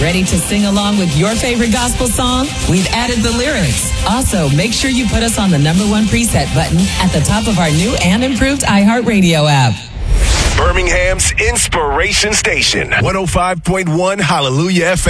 Ready to sing along with your favorite gospel song? We've added the lyrics. Also, make sure you put us on the #1 preset button at the top of our new and improved iHeartRadio app. Birmingham's Inspiration Station, 105.1 Hallelujah FM.